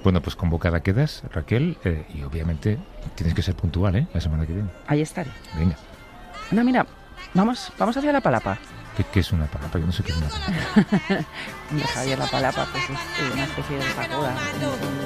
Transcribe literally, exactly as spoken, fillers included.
Bueno, pues convocada quedas, Raquel, eh, y obviamente tienes que ser puntual, ¿eh? La semana que viene. Ahí estaré. Venga. No, mira, vamos, vamos hacia la palapa. ¿Qué, qué es una palapa? Yo no sé qué es una palapa. Hombre, Javier, la palapa pues es eh, una especie de pagoda, un, un